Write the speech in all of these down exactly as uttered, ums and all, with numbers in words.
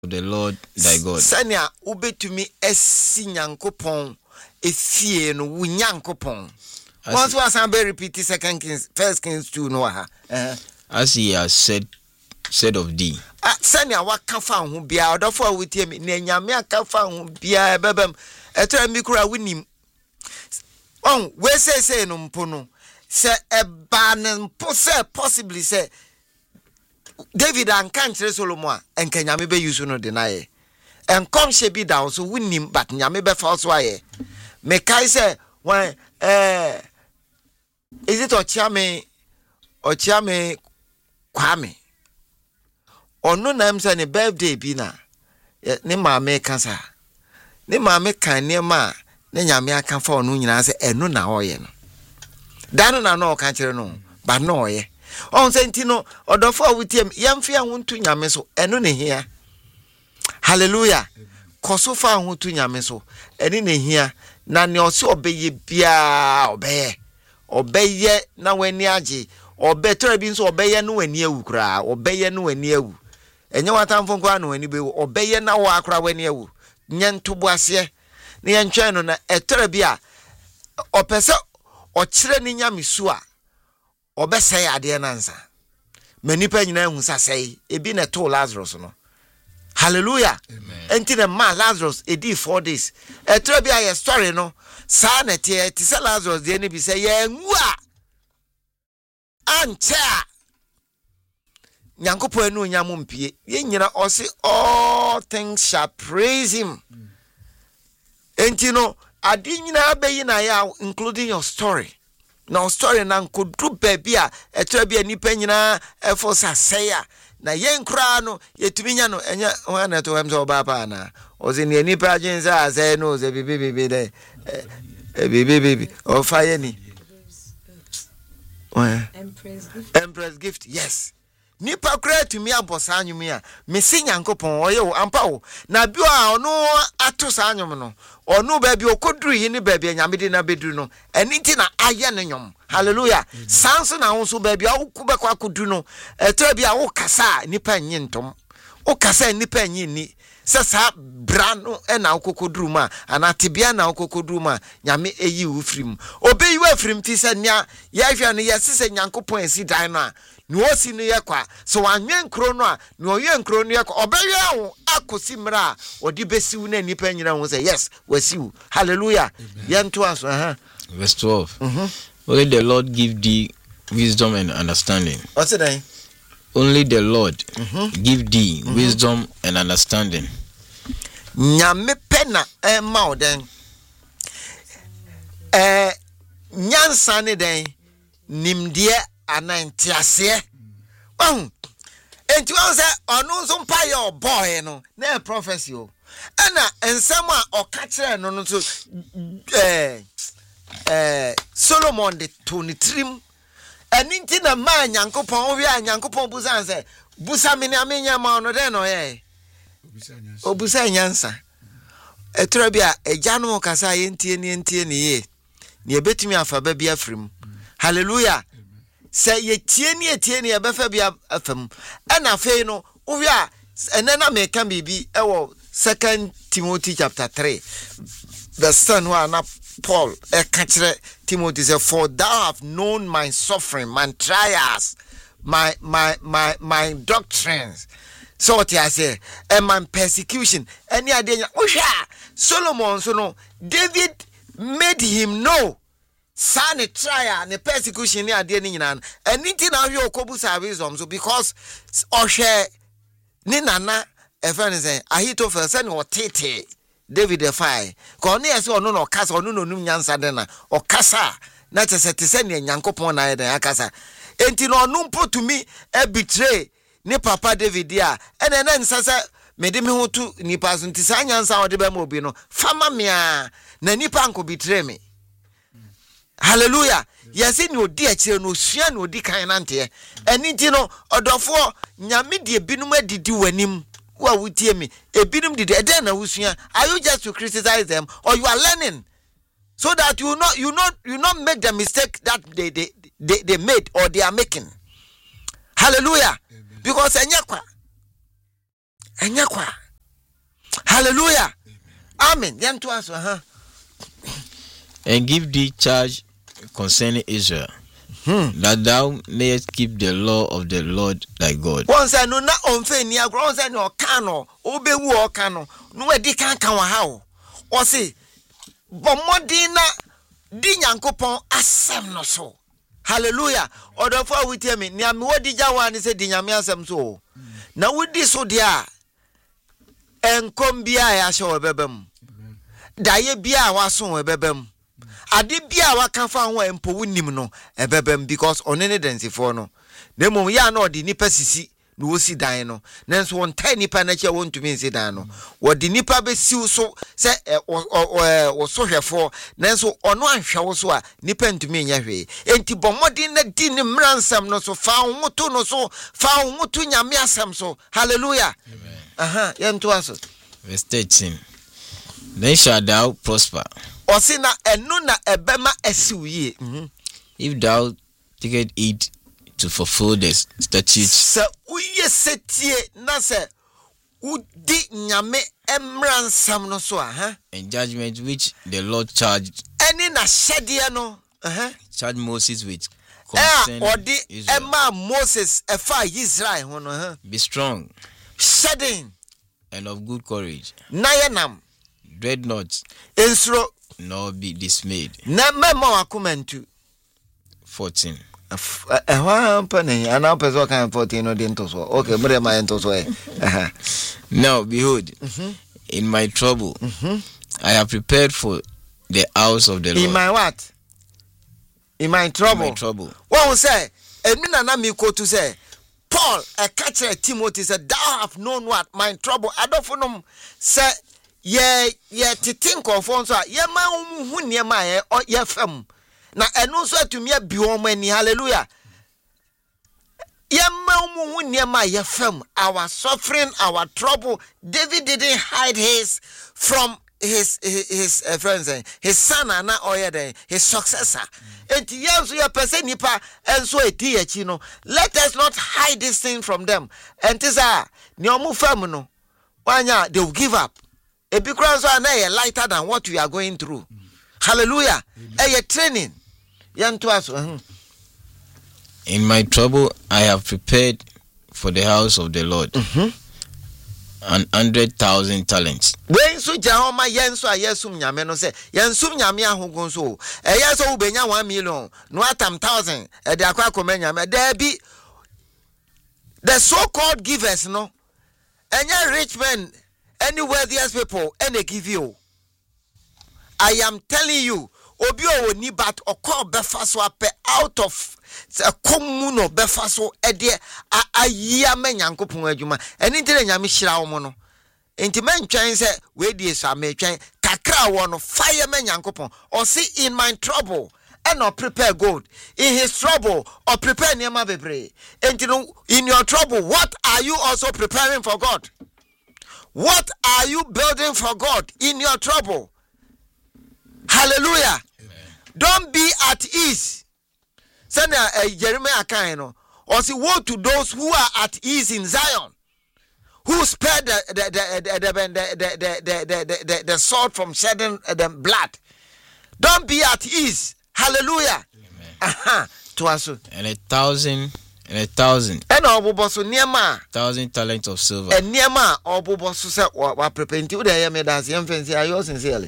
the Lord thy God. Sanya ubetumi esi nyankopon efie no wu nyankopon. Once was I be repeat second Kings, first Kings two no ha. Uh-huh. As he has said said of thee. Ah, sanya waka fa ho bia odofo a wotie me na nyame aka fa ho bia bebam. Eto mi kura winim. On we say say no mpo no. Se eba ne mpo se possibly say David and Kantre Solomon and Kenyame be use no deny. And come she be down so winim but nyame be false why. Me kai say when eh is it Ochiame Ochiame Kwame ono na msa ne birthday bi na ne maame kansa ne maame kan ne ma ne nyame aka fa ono nyina se eno na oye no dano na no ka kire no ba no oye on senti no odofo awutiem yamfe ahuntu nyame so eno ne hia hallelujah koso fa ahuntu nyame so eni ne hia na ne ose obeye bia obeye obeye na wani age obetre bi nso obeye no wani awu kra obeye no wani awu enye watamfo kwa no wani be obeye na wo akra wani awu nyento boase ne yentwen no na etre bi a opese o kire ni nyamesu a obesai ade na nsa manipa nyina hu sasai ebi na to Lazarus no hallelujah enti na ma Lazarus edi four days etre bi a ye story no sa na tie ti se Lazarus de ne bi se ye nwu a ancha nyankopon anu nyamo mpie ye nyina osi all things shall praise him enti no adi nyina abeyi na ya including your story na story na nkodu baby a etra bia nipa nyina efo saseya na ye nkra no yetumi nya no enya wana to hemso baba na ozi ne nipa agyenza ase no ze bibi bibi de bibi bibi o faye ni Empress gift. Empress gift, yes. Nipa kra tumi abosa anyum a mesi nyankopon oye wo ampa wo na bio a ono ato sa anyum no ono ba bi okoduru yi ni ba bi nyamede na beduru no eni ti na aye ne nyom hallelujah sanso na wo so ba bi a wo kubekwa kodu no etra bi a wo kasa nipa nyintom wo kasa nipa nyinni sesa brano ena okokoduru ma anatebia na okokoduru ma nyame eyi wo frim obeyi wo frim ti se nya ya hwa no yesese nyankopon esi dan no a no osi no yekwa so wanwen kro no a no oyen kro no yekwa obewe wo akosi mra odi besiwu na nipa nyina wo say yes wasiwu hallelujah yento aso aha verse twelve mhm only the Lord give thee wisdom and understanding. What's it? Only the Lord mm-hmm. give thee mm-hmm. wisdom and understanding. Nyame pena e ma den eh nyansa ne den nimdie anantiase oh enti won say onu so mpa ye boy no na prophecy o ana ensem a oka kire no no so eh eh Solomon de twenty-three aninti na ma nyankopon wi a nyankopon busan say busa me na amenya ma no den no ye obusa nyansa etra bia ejanu kasa ye ntie ni ntie ni ye ni ebetimi afa ba bia frim hallelujah say ye tie ni tie ni ebefa bia afam ana fe no wi a enena me kan bibi ewo second Timothy chapter three the son who na Paul e ka kire Timothy say for thou have known my suffering my trials my my my my doctrines so what I say and my persecution any idea oh Solomon so no David made him know son trial and persecution ni ade ni nyina anything na hwe okobusa wisdom so because ohwe ni nana e friend say Ahithophel say no tete David the fire ko ne ese ono no kasa ono no num nyansa de na o kasa na tese tese ne nyankopon na ye akasa enti no ono mpotumi e betray ni papa David ya ene na nsasa mede me hotu nipa so nti sa nyansa ode ba ma obi no fama mea na nipa anko betray me hallelujah yesi ni odi akire no sua ni odi kan nante eni ti no odofo nyame de binum adidi wanim wa wutie me ebinum didi eden na wusua are you just to criticize them or you are learning so that you not you not you not make the mistake that they they they, they made or they are making hallelujah. Amen. Because enyakwa enyakwa Hallelujah. Amen. Then to us, huh? And give thee charge concerning Israel, hmm. that thou mayest keep the law of the Lord thy God. Once I know not on fair near grounds and or cano, obey war cano, no di can can how. Or say, Bomodina Dinyankopon asem no so. Hallelujah. Or therefore we tell me, near me what did Jawan is a dinyamiasem so. Now with this so dear and come be I show a bebem. Daye bia wason a bebem. Ade bia waka fa ho empo wunim no ebebem because onene dense for no nemo ya na odi nipa sisi no wosi dan no nanso won tai nipa na che won tumi nsi dan no wodi nipa be siw so se wo so hwefo nanso ono anhwe wo so a nipa ntumi nya hwe enti bomodin na di ni mransam no so fa ho to no so fa ho to nyame asam so. Hallelujah. Amen. Aha yento aso verse thirteen. Then shall thou prosper. Osina enuna ebema esiwie. Mhm. If thou take it to fulfill the statutes. Se uye setie na se udi nyame emransam no so aha. And judgment which the Lord charged. Eni na hyede no. Aha. Charged Moses with. Eh odi ema Moses efa Israel ho no aha. Be strong. Shedding. And of good courage. Nayenam. Dread not. Ensro. Nor be dismayed. Na mema wakumentu. fourteen. Eh wa mpane ana peso kan fourteen no din to so. Okay, mure ma ento so eh. Now behold, mm-hmm. in my trouble, mm-hmm. I have prepared for the house of the Lord. In my what? In my trouble. In my trouble. What say? Emi na na mi ko to say Paul a catcher Timothy said thou have known what my trouble. Adofonom say ye ye titin konfon so ye ma hu ne ma ye ye fam na enu so atumi abi o mani. Hallelujah. Ye ma hu ne ma ye fam our suffering, our trouble. David didn't hide his from his his, his uh, friends, his son and or his successor. And yes, we are person nipa and so eti echi no. Let us not hide this thing from them. And tisa ni omu fam no. Wanya they will give up. A big crowd are lighter than what we are going through. Mm. Hallelujah. A training. In my trouble, I have prepared for the house of the Lord mm-hmm. an hundred thousand talents. When so Jahoma Yenso, Yesum Yameno say, Yansum Yamia who goes so. A yes, oh, Benya one million, no atam thousand, a Daquacomania, there be the so called givers, no, and your rich men. Any wealthiest people, and they give you. I am telling you, Obio ni bat or call befaso ape out of a communo befaso edie a year men yanko punjuma. And into the Yamishra mono. Into men train say, where dear Same train, Kakra one fireman yankopon, or see in my trouble. And not prepare gold in his trouble, or prepare near my baby. And you know, in your trouble, what are you also preparing for God? What are you building for God in your trouble? Hallelujah. Amen. Don't be at ease. Send a Jeremiah Kaino. Or say, woe to those who are at ease in Zion, who spared the the the the the the, the, the, the, the sword from shedding the blood. Don't be at ease. Hallelujah. Amen. Aha. To us. And a thousand. And a thousand. And obubosu niema. Thousand talents of silver. And niema obubosu se wa prepare nti ude yeme dance yem fancy ayo sincerely.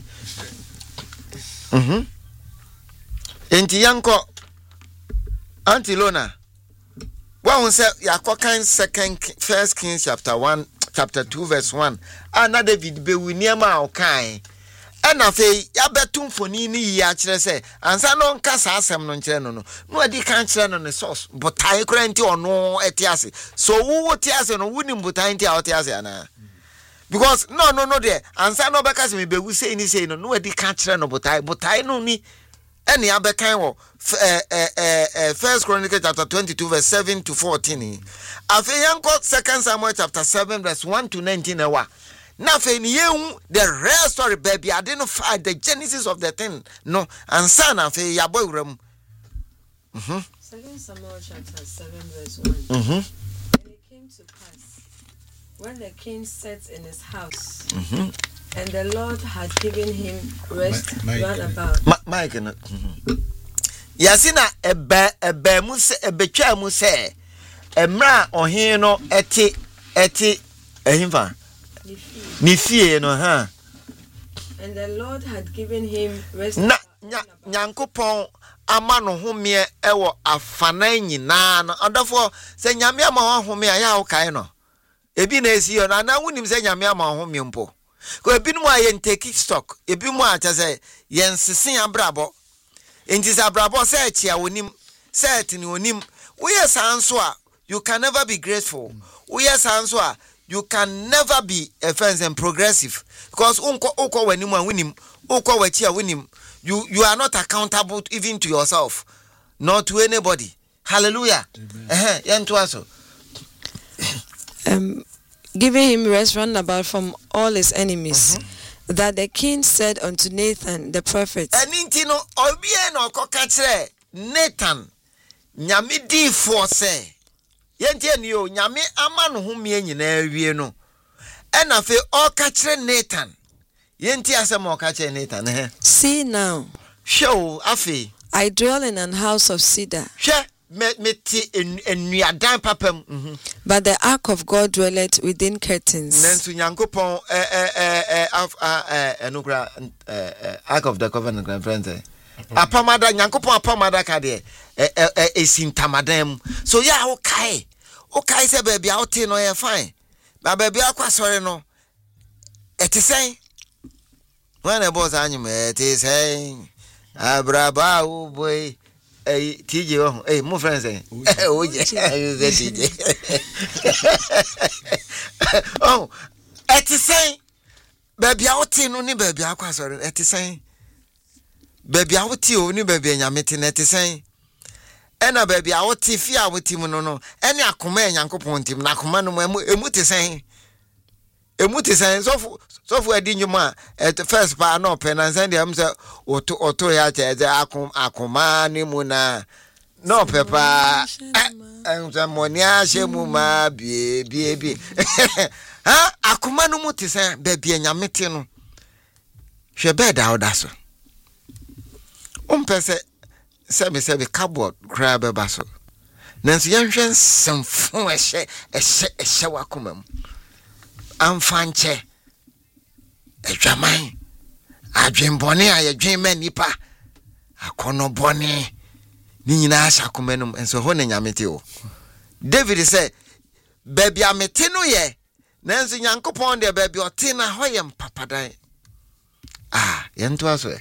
Mhm. Enti yanko Auntie Lona. Wa say yakokan second first Kings chapter one chapter two verse one. Ana David be wi niema o kan. Ena fe ya betum foni ni ya kire se ansa no nka sa asem no nkire no no no adi kan kire no ne source botai kura nti ono etiase so wo tiase no wuni botai nti a otiase ana because no no no there ansa no beka se me be wu sei ni sei no no adi kan kire no botai botai no ni ene ya bekan wo eh eh eh First Chronicles chapter twenty-two verse seven to fourteen afi yanko Second Samuel chapter seven verse one to nineteen ewa. Now, the real story, baby, identify the genesis of the thing. No, and son of a yaboy room. Second Samuel chapter seven, verse one. Mm-hmm. And it came to pass when the king sat in his house, mm-hmm. and the Lord had given him rest Ma- round about. Ma- Mike, no. Yasina ebe ebe mu se ebetwa mu se emra ohin no eti eti ehimfa ni fie no ha. And the Lord had given him rest. Na nyankopon ama no home ewo afana nyina no odafo se nyame ama home a ya wo kai no ebi na esi yo na na wunim se nyame ama home mpo ko ebi no aye take stock ebi mu a chese yen sesen abrabo enti sa abrabo se achia wonim set ni wonim wo yes anso a you can never be grateful wo yes anso a you can never be a friends and progressive because unko uko wanim a wonim uko wachi a wonim you you are not accountable even to yourself not to anybody. Hallelujah. Eh yentu aso um giving him rest round about from all his enemies. Mm-hmm. That the king said unto Nathan the prophet, Eninti no obie no koka kire Nathan nyame di for say yenti eni o nyame ama no ho mie nyina awie no ena fe o ka kire Nathan yenti asem o ka kire Nathan eh see now show afi I dwell in an house of cedar, hwe me me ti enuadan papam mhm but the ark of God dwelleth within curtains. Nensu nyankopon eh eh eh eh enukra eh ark of the covenant grand friends eh apamada nyankopon apamada ka de eh eh esintamadam so ya wo kai wo kai se ba bia wo te no ye fine ba ba bia kwasore no etisen when the boss anyum etisen abraba wo boy eh T J oh eh mo friends eh oh yeah T J oh etisen ba bia wo te no ni ba bia kwasore etisen baby a wuti o ni baby nyamete na etisen ena baby a wuti fi a wuti mu no no ene akoma enyankopon tim na akoma no emu tisen emu tisen sofu sofu adi nyuma at first pa no pe na nsan dem se oto oto ya che akom akoma ni mu na no pepa enza monia shemu ma bie bie bie ha akoma no mu tisen baby nyamete no hwe beda odaso umpese sebe sebe cardboard grab baso nanso yanhwen semfo ehye ehye ehye wakomam amfanche edwaman adwenbone ayedwen manipa akono bone ni nyina asha komanum enso ho na nyamete o David say baby amete no ye nanso nyankopon de baby ote na ho ye mpapadan ah yento aso.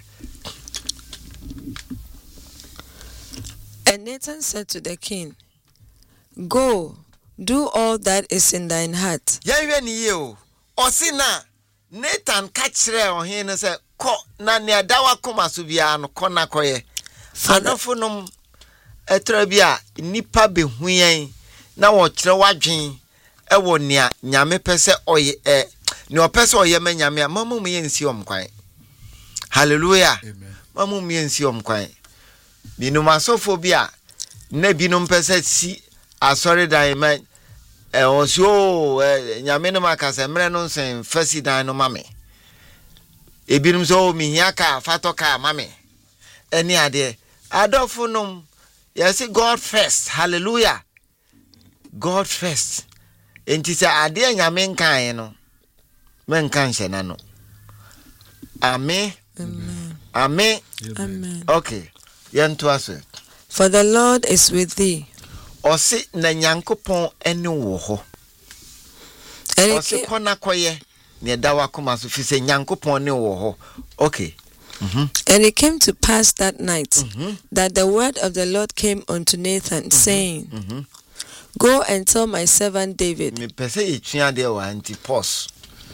And Nathan said to the king, go, do all that is in thine heart. Yanwe ni ye o. Osina Nathan ka kire ohin no se ko na ne dawa koma so bia no kona koye. Anofo nom etra bia nipa behuyen na wo kire wadwen e wo nea nyame pese oye eh ne opese oye ma nyame mamu me yensi omkwan. Hallelujah. Amen. Mamu me yensi omkwan. Binum asofobia na binum pese si asori dan ma e onso nyame no makase mre no nsen fasi dan no mame e binum so mi hiaka fatoka mame eni ade adofo num yes God first. Hallelujah. God first. Enti se ade nyame nkan no men kan hye na no. Amen. Amen. Amen. Amen. Okay. For the Lord is with thee. Osi na nyankopon ene wo ho. Osi kona koye ne dawa koma so fi se nyankopon ne wo ho. Okay. Mm-hmm. And it came to pass that night mm-hmm. that the word of the Lord came unto Nathan, mm-hmm. saying, mm-hmm. go and tell my servant David. Me pese etwa de wa anti pause.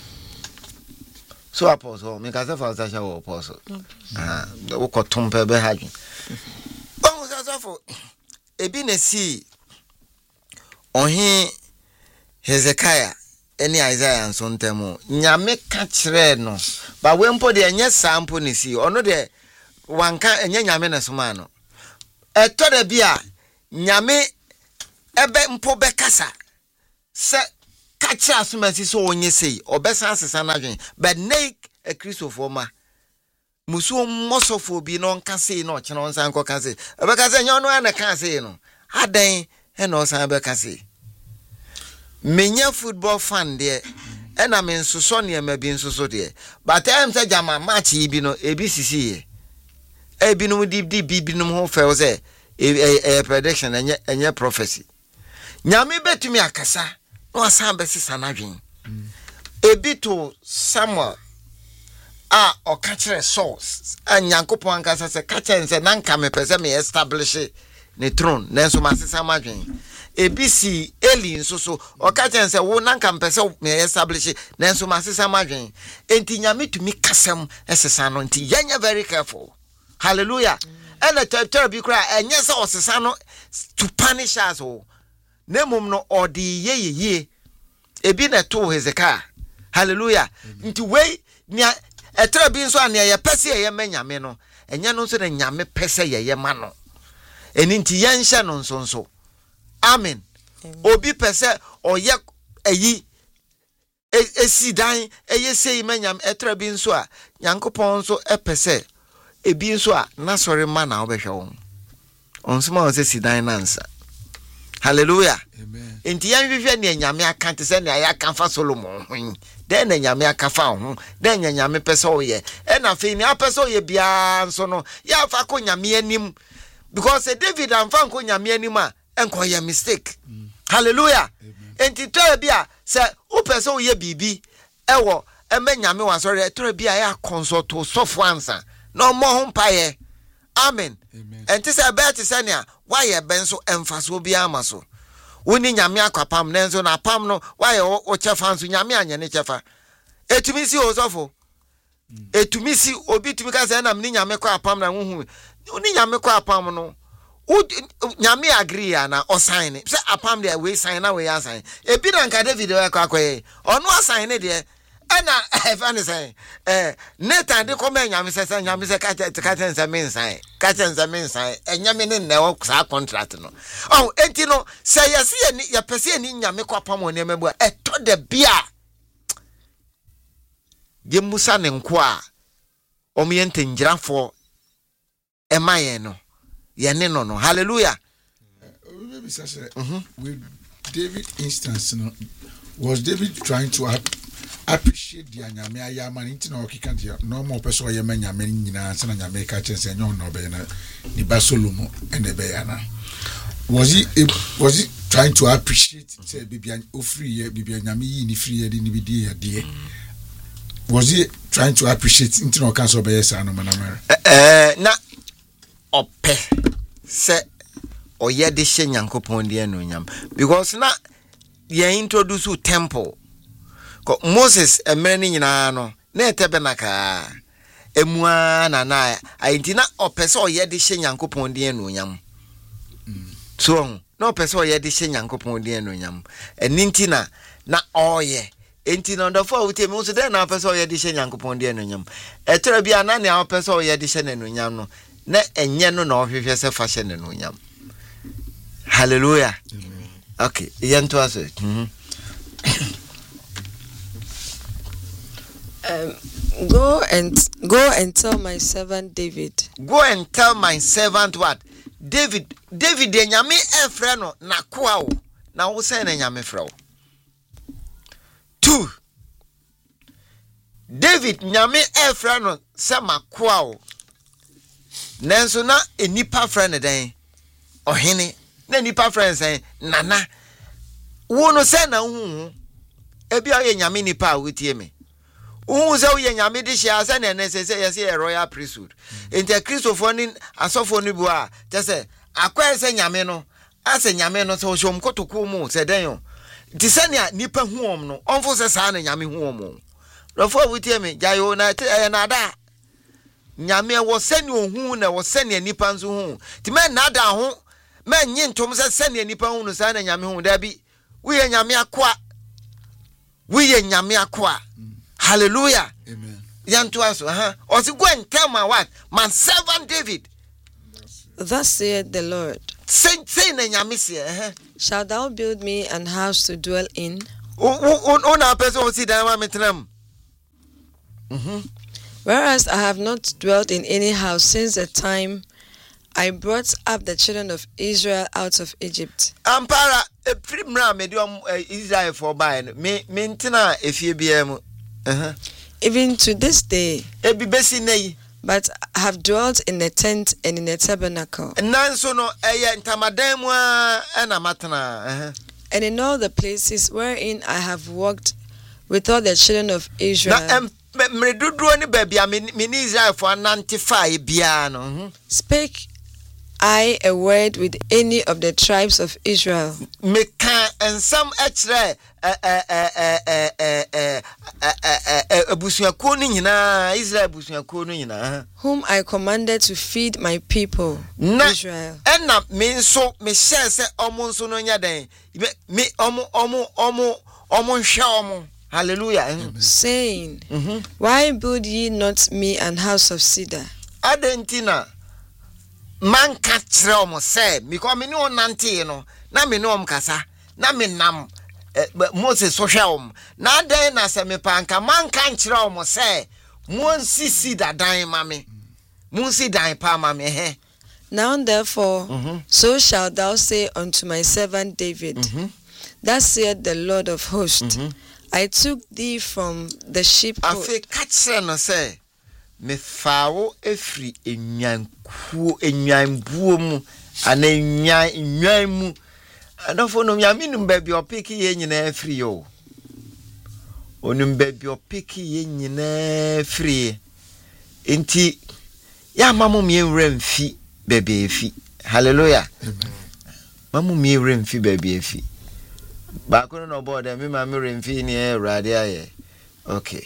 So apostle me ka se fa sa sha wo apostle. Ah, wo ko tompe be haju. Bon so so ebi na si ohin Hezekiah eni Isaiah nso ntemu nyame ka kire no ba wempo de enye sampo ne si ono de wanka enye nyame na soma no eto de bia nyame ebe mpo be kasa se catch us messy so when you say or best answers and but nake a Christopher ma musu mosofo bi no can say no chano sanko can say because I know and I can't say no adan and no san be can say menya football fan there and I mean so sonia may be so so there but I am say jama match bi no A B C C e bi no deep deep bi no ho fe say a prediction and your prophecy nyame betumi akasa no asan be sisa na dwen e bi to Samuel a o ka kire source anyankopon ankasa se ka kire nse nanka me pese me establish ne throne nenso masisa ma dwen e bi si Eli nso so o ka kire nse wo nanka me pese me establish nenso masisa ma dwen enti nyame tumi kasam esesa no enti yenya very careful hallelujah and the church be cry and yes o sesa no to punish us o nemum no odi ye ye ye ebi na to Hezekiah hallelujah nti we nia etra bi nso ania ye pese ye manyame no enye no nso na nyame pese ye ye ma no eni nti ye nhye no nso nso amen obi pese oye eyi esi dan eye sei manyame etra bi nso a nyankopon nso epese ebi nso a na sori ma na obehwe won onso ma onse si dan nansa hallelujah amen enti yan hwehwe ne nyame aka te se ne aya kan fa Solomon hwin den ne nyame aka fa ho den nyame pese oye e na fe ni apese oye bia nso no ya fa ko nyame anim because David am fa ko nyame anim a enko ye mistake mm. hallelujah enti to bia se u pese oye bibi ewo eme nyame wa sori to bia ya consult sofo ansa no mo ho paye amen enti se be te se ne a why ye benso emfaso bia amaso woni nyame akwapam nenso na pam no why o chefa nso nyame anye ne chefa etumi si osofo etumi si obi tumi ka se na mni nyame kwapam na huhu woni nyame kwapam no nyame agree na o sign se apam de we sign na we sign ebi na nka David we kwakwaye ono sign ne de ana efane say eh Nathan de come nyame se se nyame se ka ka tense men sign ka tense men sign enyame ne na wo sa contract no oh enti no say yes ye ye pese ni nyame kwapam one mebu eto de bia ye musa ne nko a omyente njirafo emaye no ye ne no no hallelujah uh, maybe say mhm with David instance no was David trying to act appreciate the anyame ayama nti na okika dia no more person oye manyame nyina se na nyame ka chense nyo no be na ni ba Solomon ene be ya na was he was he trying to appreciate say bibia ofri ye bibia nyame yi ni free ye ni bi die ya die was he trying to appreciate nti na oka so be yes anu manamara eh na ope se oye de hye nyankopon de anu nyam because na ye introduce temple Moses emere nyina no na etebenaka emua na na aintina opese oye de hye nyankopon de anu nyam so na opese oye de hye nyankopon de anu nyam enintina na oye entina ndo fo wuti mu so de na opese oye de hye nyankopon de anu nyam etere bia na ne opese oye de hye anu nyam no na enye no na ohwehwe se fa hye anu nyam hallelujah okay yento aso mhm Um, go and go and tell my servant David. Go and tell my servant what? David, David de nyame efre no na koa wo. Na wo se na nyame frɛ wo. Two. David nyame efre no se makoa wo. Nanso na enipa frɛ ne den. Ohene na enipa frɛ nsen nana. Wo no se na hu. Ebi aye nyame nipa a wotie me. Who say we nyame de hia say na say say yes a royal priesthood. Enti Christopher ni asofo ni bua te say akwa say nyame no ase nyame no so hom kotoko mu say den yo. Ti say na nipa huom no onfo say sa na nyame huom. Rofo wutie me jayo na e na da. Nyame wo sani ohu na wo sani nipa nso hu. Ti me na da ho me nyi ntom say sani nipa hu no sa na nyame hu da bi. We nyame akwa. We nyame akwa. Hallelujah. Amen. Yantu aso, huh? Or go and tell my what? My servant David. Thus saith the Lord. Say, say, uh-huh. Shalt thou build me an house to dwell in, Una person see that one metram. Whereas I have not dwelt in any house since the time I brought up the children of Israel out of Egypt. Ampara a primra medium Israel for buying me maintina if you be able. Even to this day. Ebi besi nei. But I have dwelt in a tent and in a tabernacle. Nanso no eye ntamadan mu a na matana. And in all the places wherein I have walked with all the children of Israel. Na mreduduro ni baby a me Israel for ninety-five bia no. Spake I a word with any of the tribes of Israel. Me can and some extra eh eh eh eh eh eh eh eh abusuakuo ni nyina Israel abusuakuo no nyina whom I commanded to feed my people Israel. Na me nso me share say omo nso no nya den me omo omo omo omo nhwe omo. Hallelujah. Saying, mm-hmm. Why build ye not me an house of cedar? Adentina man ka kire omo say because me no nante no na me no om kasa na me nam Moses so hwe om na den na se me panka man ka kire omo say mon sisi da dan ma me mon si dan pa ma me he. Now therefore mm-hmm. so shalt thou say unto my servant David, mm-hmm. Thus saith the Lord of hosts, mm-hmm. I took thee from the sheepcote. Afi kire no say me fawo efri enyankuo enyanbuo mu ana enyan enyan mu adofo no nyame num ba bi opiki ye nyina efri yo onum ba bi opiki ye nyina efri enti ya mamu mi enwra mfi ba bi efi. Hallelujah. Mamu mi enwra mfi ba bi efi ba ko no board me ma me remfi ni e rade aye. Okay.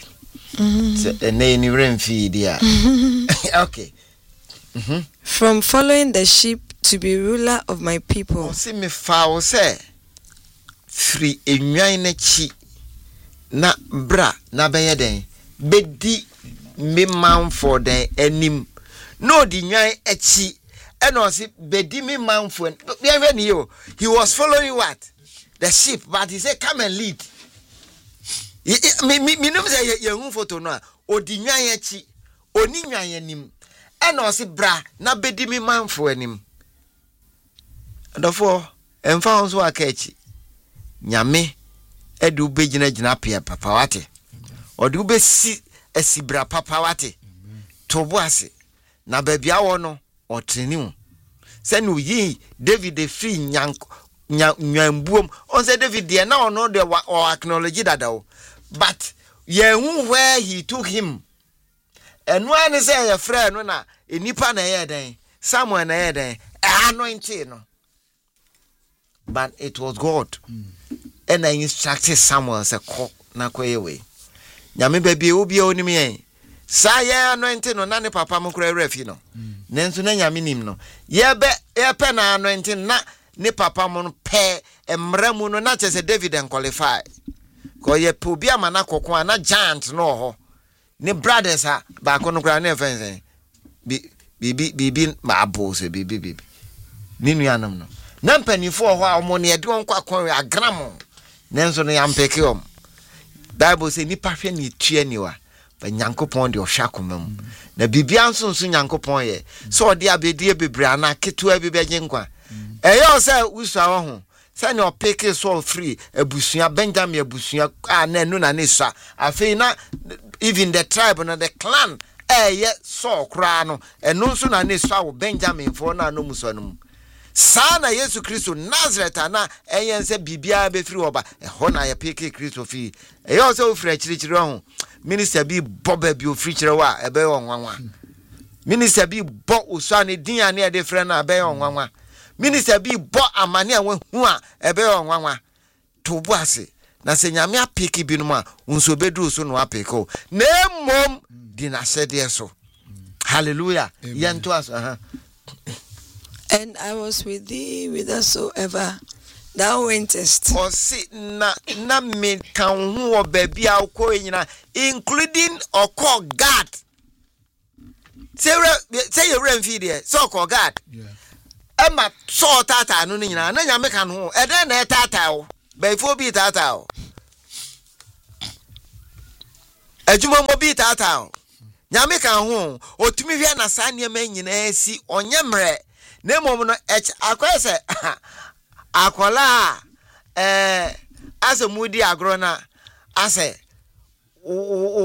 Mm-hmm. Okay. Mm-hmm. From following the sheep to be ruler of my people. See me foul say free enyan na chi na bra na beye den bedi me man for den anim no di nyan echi and no see bedi me man for he was following what the sheep but he said come and lead. Me me me no say ye hu photo no a odi nwan achi oni nwan anim e na o se bra na bedi me manfo anim therefore emfa on so aka achi nyame e de ubegina gina pia papa wate o de ubesi asibra papa wate tobo ase na babia wo no o treni se no yi David de free nyanko nyanbuom on say David de na ono de o acknowledge that o. But ye hu where he took him. And when say your friend no na enipa na ye den Samuel na ye den anointing no. But it was God. Mm. And I instructed Samuel say ko na koye we. Nyame ba bi obi onim yen. Sa ye anointing no na ne papa mo kura refi no. Nenso na nyame nim no. Ye be ye pe na anointing na ne papa mo pe emra mu no na chese David and qualify. Ko ye po bia mana kokon na giant no ho ne brothers ha ba ko no kra na fense bi bi bi bi ma bo se bi bi bi ni nuanam no na mpanifo ho a omo ne ye de on kwa kon agram nenso no ya mpeke om Bible say ni pa hwe ni tue ni wa ba Nyankopon de ohwa komam na bibia nso nso Nyankopon ye so ode abedie bebra na ketu abi beje nkwa eyo say usua wo ho say no pick so free abusua Benjamin abusua ah na no na ne sa afei na even the tribe na the clan eh ye so kra no eno nso na ne sa wo Benjamin for na no muso no sa na Yesu Kristo Nazareth na eyen se bibia be free oba e ho na ye pick Kristo fi e yo se ofri akirichiri ho minister bi boba bi ofri kire wa e be wonwanwa minister bi bo osuane din ane e de frɛ na be wonwanwa minister bi bo amane a hu a ebe onwanwa to bo ase na se nyame apiki bi no ma unso bedu so no apiko na mom di na sede so. Hallelujah. Yanto as aha. And I was with thee whithersoever thou wentest. O si na na me kan hu obabi a ko nyina including oko God. Say say you remfi there. So oko God. Yeah. Emma so tata no nyina na nyame ka no e den na tata o be fo bi tata o adwuma mo bi tata nyame ka ho otumi hwe na saa nneɛma nyinaa si onye mre na mmom no akwa se akola eh ase mudi agro na ase o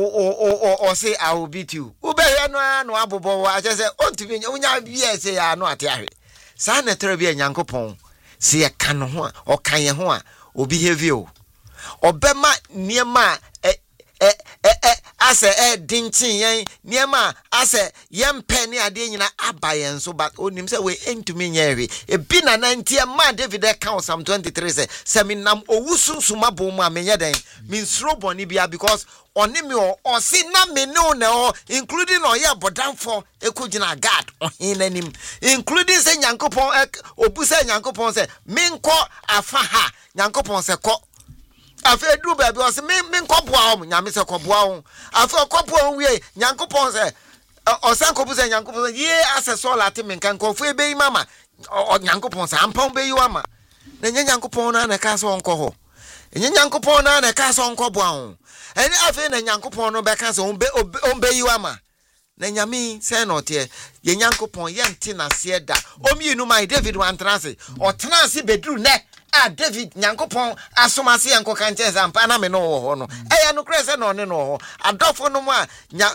o o say I will beat you ube hwe no no abobo wa che se ontumi unya bia se ya no ate ahwe saa na tere bia nyankopɔn se ye ka no ho o kan ye ho a obi heavy o obema niema eh eh eh ase eh dinchin yen niema ase yem pen ne ade nyina abayen so but onim se we entumi nyehwe e bi na nantie ma David account Psalm twenty-three say seminam owusunsuma bo mu amenye den minsro boni bia because oni me o si na me no na o including o ye bodamfo ekogina God ohenanim including say nyankopon obu say nyankopon say minko afa ha nyankopon say ko afa du ba bi o say min min ko boa o nyame say ko boa o afa ko boa o wie nyankopon say o san ko bu say nyankopon ye aseso lati min kan ko fu e be mama o nyankopon say ampon be yiwa ma na nyankopon na na ka so onko ho enye nyankopon na na ka so onko boa o eni afa na nyankopon no be ka so on be on be yiwa ma na nyame say no te ye nyankopon ye nti na se da omi inu mai David wan transe o transe bedru ne ah David nyankopon asomase yanko kan chese ampa na me no ho no eya no kre se no ne no ho adofo no mu a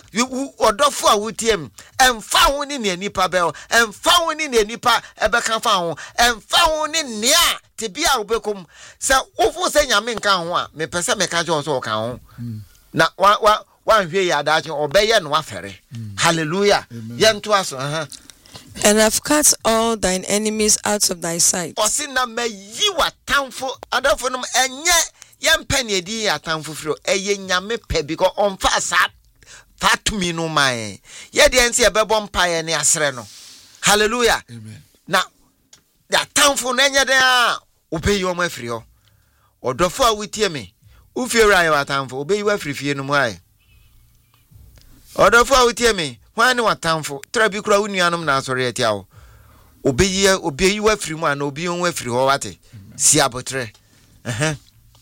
odofo a wutiem emfa ho ni ne nipa be emfa ho ni ne nipa ebeka fa ho emfa ho ni nea te bia obekom se wofu se nyame nkan ho a me pese me ka jo so kan ho na wa wa wan hwe ya da che obeye no afere hallelujah yento aso aha. And I've cut all thine enemies out of thy sight. Osina me yi watamfo adafo no enye yempa ne edi atamfo firo eye nyame pe because onfa sa fatumi no man ye de ense ebebo mpaye ne asre no hallelujah amen. Na ya tamfo no enye de a obeyi o mafiri ho odofo a wutie me ufiera ya watamfo obeyi wa firifie no mu ai odofo a wutie me wani watamfo trabi kura unuanom na asore etia wo obeyi obeyi wa firi mu ana obi onwa firi ho wate si abotre eh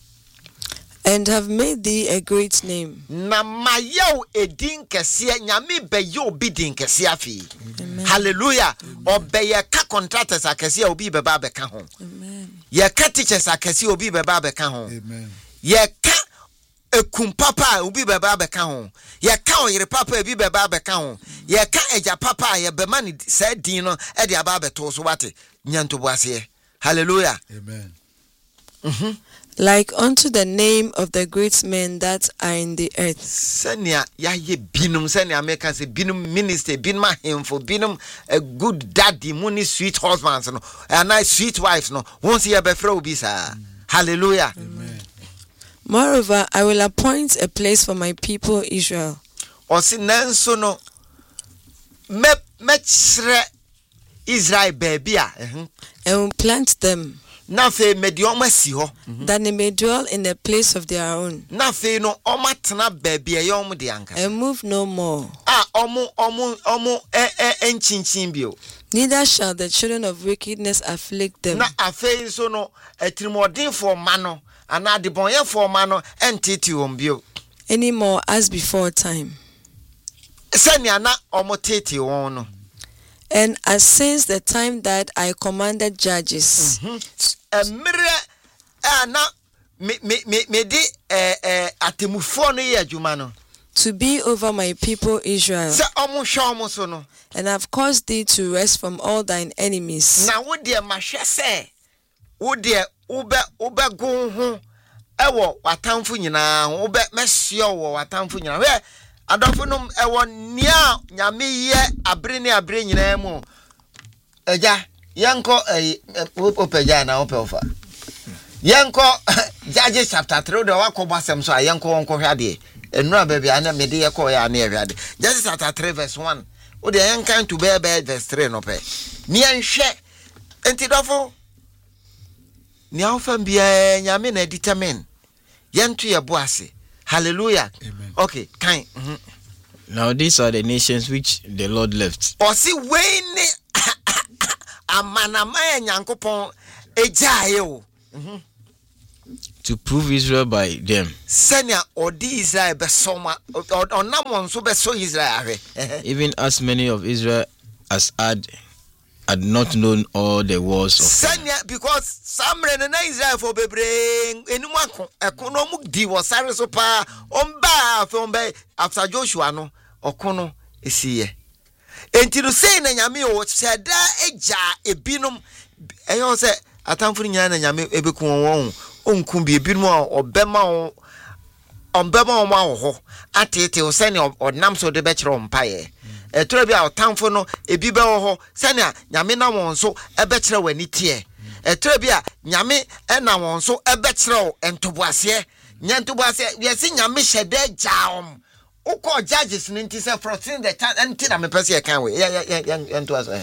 and have made thee a great name na mayo edin kese nyame beye obi din kese afi hallelujah obeye ka contractors akese obi beba beka ho amen ye ka teachers akese obi beba beka ho amen ye ka ekum papa obi beba beka ho ye ka oyire papa obi beba beka ho ye ka eja papa ye be man say din no e de aba beto so wate nyanto boase hallelujah amen mhm like unto the name of the great men that are in the earth senia ya ye binum senia make say binum minister binum himfo binum a good daddy money sweet husbands no and nice sweet wives no once ye be fra obi sa hallelujah amen. Moreover, I will appoint a place for my people Israel. Osi nanso no me me chre Israel baby a and will plant them. Na fe me di omo si ho that they may dwell in the place of their own. Na fe no omo tena baby e omo de anka. And move no more. Ah omo omo omo eh eh enchinchin bio. Neither shall the children of wickedness afflict them. Na afe so no etimodin for mano ana de bonye for mano entiti ombio anymore as before time. Senya na omo tete won no. And as since the time that I commanded judges. Emre ana me me me me di eh eh atemufo no ye adwuma no. To be over my people Israel. Se omo hwe omo so no. And I've caused thee to rest from all thine enemies. Na wo de mahwe se wo de ube ube gun ho ewo watamfo nyina ube mesio wo watamfo nyina we adofo no ewo nia nyame ye abre ne abre nyina mu eja yanko eh opeja na opeofa yanko Judges chapter three de wakobasem so yanko wonko hwade enura ba bia na mede ye ko ya na hwade Judges chapter three verse one o de yankan to be verse three no pe ni anhwe enti dofo ni awfam bia nyame na determine yentu ye boase hallelujah amen. Okay kind mm-hmm. Now these are the nations which the Lord left. Osi weini amanama nyankopon ejaye o mhm to prove Israel by them. Senya odi Israel besoma onam so beso Israel ahwe. Even as many of Israel as had had not known all the wars of Senya, because samre na Israel for bebre enum akon ekonomu di wasare so pa omba afombe after Joshua no okono esiye. Enti no say na nyame o seda eja ebinom eyo se atamfo nya na nyame ebeku won onkum bi ebinom obema o ombema o ma ho atete o se ne odnam so de be kire ompaye etura bi a otamfo no ebi be ho se ne nyame na won so ebe kire wani tie etura bi a nyame na won so ebe kire o entoboase nya entoboase yesi nyame hyede jaom uko judges ninety say fourteen the time anti na me person can we yeah yeah yeah into us.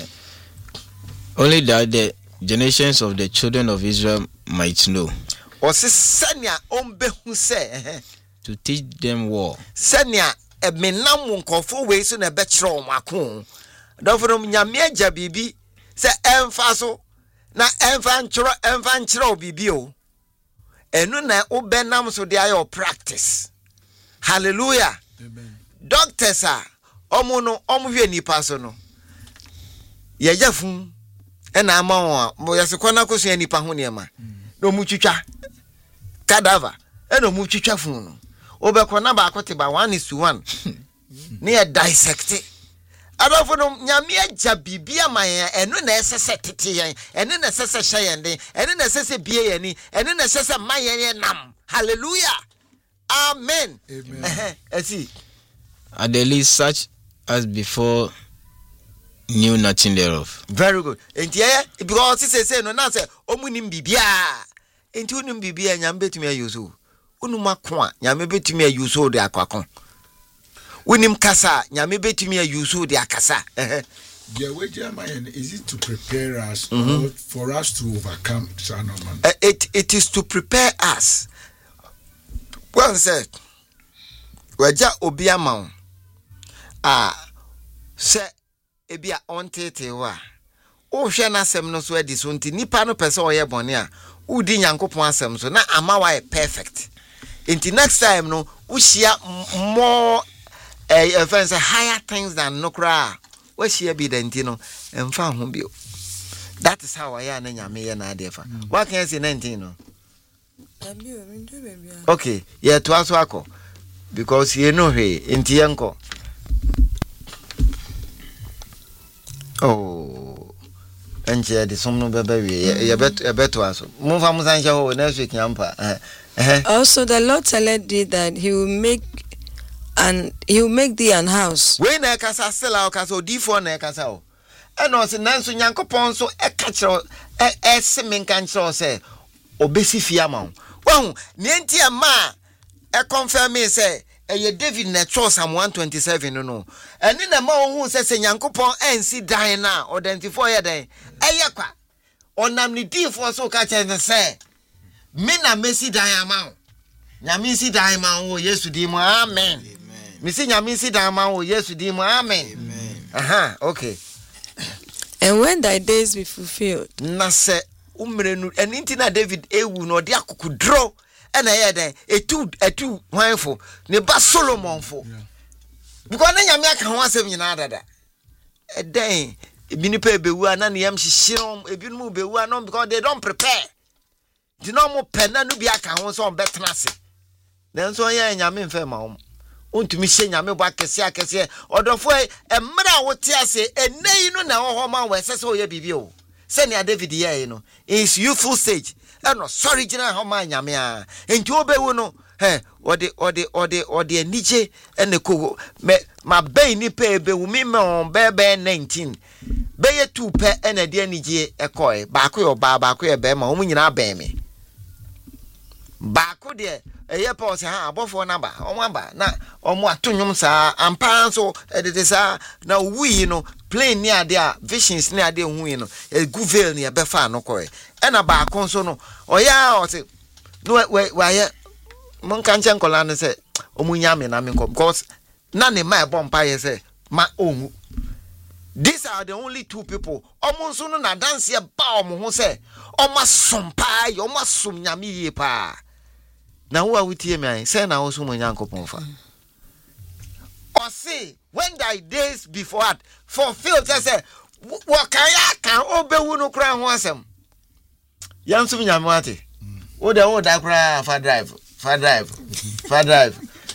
Only that the generations of the children of Israel might know. O se senia ombehu se to teach them war. Senia e menam nkofo we so na be kire o mako. Dofo nyame agya bibi se emfa so na emfa nchoro emfa nchire o bibi o. Enu na obenam so dey your practice. Hallelujah. Amen. Doctors are omo no omo hwe nipa so no ye yafun e na ama won mo yasekwana koso nipa ho ne ma no mu twitwa cadaver e no mu twitwa fun no obekona ba akote ba one is to one ne e dissect adofo no nyame agya bibia man eno na esese tete yen eno na esese hye yen den eno na esese bie yen ni eno na esese man yen nam. Hallelujah. Amen. Amen. I see. At the least, such as before knew nothing thereof. Very good. And yeah, because it says no, now say omunim bibia. Enti unum bibia nyam betumi ayuso. Unuma kwa nyam betumi ayuso de akwakon. Unim kasa nyam betumi ayuso de akasa. The way Jeremiah is it to prepare us mm-hmm. or for us to overcome Sanoman? Uh, it it is to prepare us. One said, Waja obiama ah se ebia ontete wa o hwe na asem no so adi so nti nipa no pese oye bone a udi nyankopon asem so na ama wa perfect nti next time no we share more eh uh, higher things than no kra we share bi denti no emfa ho bio. That is how I am na nyame ye na adefa. What can you say nineteen no? Okay, yeah, to us wako because you know he inti yanko. Oh, enche di somno bebe we ya bet ya bet to us. Move am sanja ho next week nyampa. Eh. Also the Lord told thee that he will make and he will make thee an house. We na kasa sela o kasa odi fo na kasa o. E no se nanso nyankopon so e ka kire e e se men kan kire se obesi fiama. Well, nienti ama e confirm me say e David na cho Psalm one twenty-seven no no. Eni na ma ohun say se Nyankopon ensi dan na identify ye dan. Eye kwa. Onam ni di for so ka chen say me na mesi dan ama. Nyame si dan ma wo Yesu di mu amen. Amen. Me si nyame si dan ma wo Yesu di mu amen. Amen. Aha, okay. And when thy days be fulfilled, na se umrenu eninti na David ewu no de akukudro e na ye den etu etu hwanfo ne ba Solomon fo because na nyame aka ho asem nyina dada e den ebi ni pa bewu ana ne yam hihyirom ebi no bewu ana because they don't prepare di no mo pe na no bi aka ho so on betena se den so ye nyame mfa ma wo ontumi hye nyame bo akese akese odofo e mra wo te ase enei no na ho ma wo sese o ye bibi o Senior David ye no is youthful stage. E no sorry gina ho ma nyame a. Enti obewu no he ode ode ode ode anije ene ko me ma bai ni pe bewu mi me on bebe nineteen. Be ye two pe ene de anije ekoi. Ba ko yo ba ba ko ye be ma omu nyina ba me. Ba ko de eye pa o se ha abofo na ba omu aba na omu atonyum sa ampa so edede sa na wuyi no plane ni ade a visions ni ade hu yi no e guvel ni e be fa no kore e na ba kon so no oya o se no we we ye mon kan chen kola no se omu nyame na me because na ne ma e bompa ye se ma omu. These are the only two people omu so no na dance ye ba omu ho se omu sompa ye omu som nyame ye pa na wo a wutie me say na wo so mo Nyankopon fa or say when thy days before had fulfilled say what can ya can obewu no kra ho asem yam so nyame wate wo de wo da kra fa drive fa drive fa drive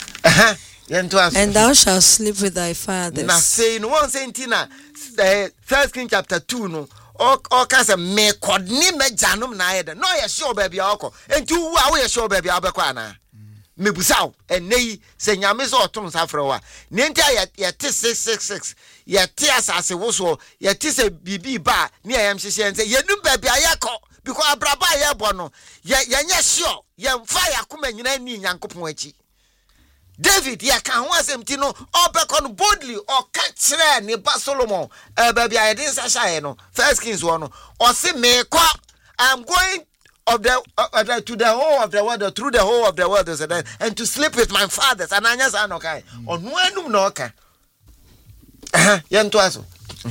and thou shalt sleep with thy fathers. Na say no one say ntina First Kings chapter two no o o ka say me kodni me janum na ayede no ye sure baby akọ enti wu a wo ye sure baby abekọ ana me busaw enei se nyame so otom safre wa ne ntia ye te six six six ye te asase wo so ye te se bibi ba ne ayam hyehye nse ye num baby ayekọ because abraba ye bo no ye ye nya sure ye mfa yakoma nyina ni Nyankopon achi David ya kan ho asem ti no obekon boldly o ka kire ne ba Solomon eh baby I didn't say no First Kings one no o se me kwa I'm going of the uh, to the whole of the world through the whole of the world and, and to sleep with my fathers and anya sa no kai onu anum no ka eh yento aso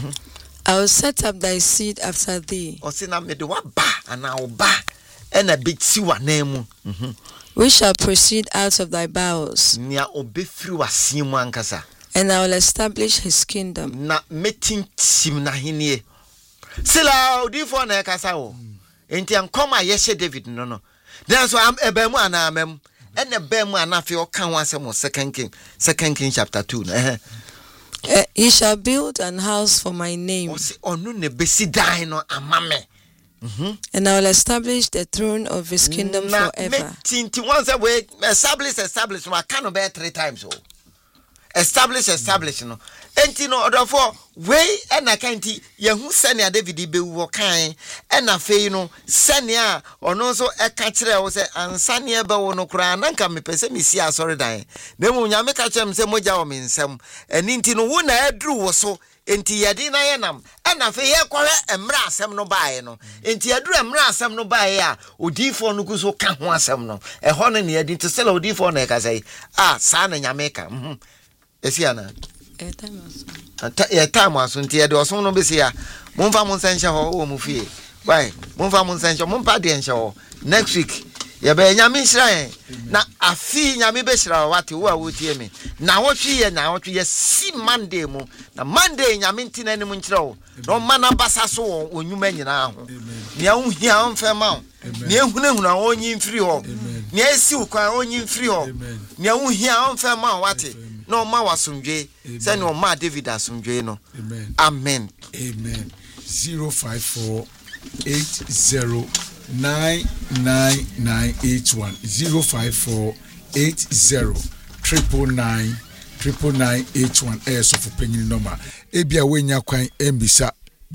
I will set up thy seed after thee. O se na me de wa ba ana o ba e na be ti wa na mu mhm we shall proceed out of thy bowels. Nia obefiri wasiem ankasa. And I will establish his kingdom. Na metin tim na henie. Sila odi for na kasa wo. Enti ankoma yeshe David no no. Then so am ebemu ana amem. En ebemu ana fe o kan wasem Second King, Second King chapter two no. Eh. Uh, he shall build an house for my name. O se onu ne besi dan no amame. Mm-hmm. And I will establish the throne of his kingdom na, forever. Once a way, establish, establish. I can't bear three times. Oh, establish, establish. No, and you know, therefore, way and I can't. Yahu senia David be wokai, and I feel you know, senia or no so a catcher was a and sania ba no cry. Nanka me pese me see a sorry die. Then when you make a chum say moja mean some and intino one I drew was so. Enti yadina yenam ana fe ye kwale emra asem no bae no enti yaduru emra asem no bae a odifo no guso ka ho asem no e ho ne ne yadi to sele odifo na e ka say ah sa na nyame ka mhm esi ana e time aso ata e time aso enti yade oso no be se ya momfa mo nsanhye ho wo mu fie bye momfa mo nsanhye mompa de enhye ho next week ye be nyame hira na afi nyame be hira wate wo a wotie me na wotwe ye na wotwe ye si Monday mu na Monday nyame ntina ni mu nkira wo no mana basa so onwuma nyina ho ne ahia onfe ma ne ehunahuna onyi mfiri ho ne esi ukwan onyi mfiri ho ne ahia onfe ma wate no ma wasomdwe se ne o ma David asomdwe no amen amen zero five four eight zero nine nine nine eight one zero five four eight zero triple nine triple nine eight one as of opinion number ebia wenya kwan embisa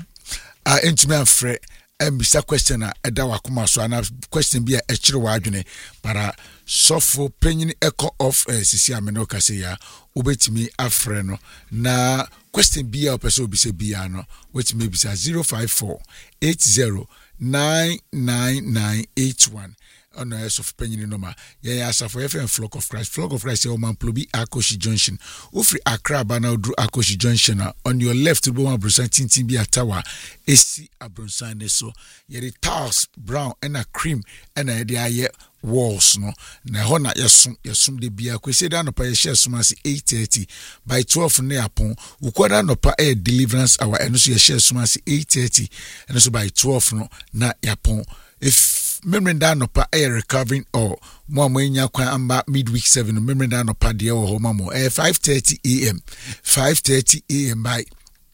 a entumi afre embisa question a eda wakoma so ana question bi a ekire wa adwene para sofo penyin echo of sisi ameno kase ya obetimi afre no na question bi a opese obise bi a no wetimi bisa zero five four eight zero nine nine nine eight one on the of penny number. Yeah, for F M Flock of Christ. Flock of Christ, Oman Plobi Akoshi Junction. Ufri Accra Bana Drew Akoshi Junction. On your left, to Boma Brusan Tintin Bia Tower. A C Abronsan so. Yeah, the tiles brown and a cream and a idea walls no. Na hona yasum yasum de bia. Kwe se da no pa yeshe sumasi eight thirty by twelve ne apon. Ukwada no pa air deliverance hour. And so yeshe sumasi eight thirty. And so by twelve no na yapon. If memory down no pa air recovering or more mwenya kwa amba midweek seven memory down no pa dia wo mamo eh five thirty a m five thirty a m by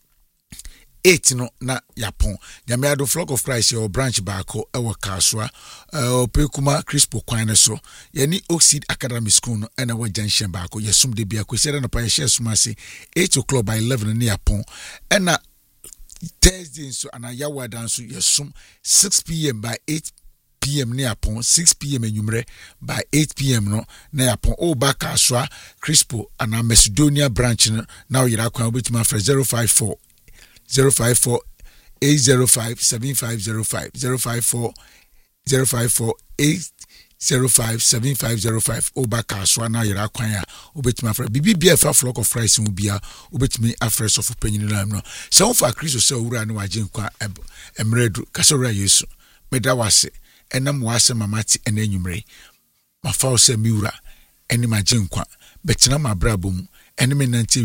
eight no na yapon nyame ado Flock of Christ your branch baako e wo kaswa eh Pekuma Crispo kwan so yani Oxid Academy School no e na wo junction baako yesum de bia kwese no pa ye share suma se eight o'clock by eleven na yapon e na Thursday so ana yawa dan so yesum six p m by eight p m ne apon six p m enyumre by eight p m no na apon o ba kaswa Crispo ana Macedonia branch no na yira kwan obetima fra zero five four zero five four eight zero five seven five zero five zero five four zero five four eight zero five seven five zero five oba kaswa na yira kwan a obetima afre bibi bia fa Flock of Christ mu bia obetimi afre so for penyin no no se won fa Kristo se owura na waje nkwa emredu kasora Yesu meda wase enam wase mamati enanyumre mafa wo sɛ miwura ɛne magye nkwa bɛtena mabrabɔ mu ɛne me nante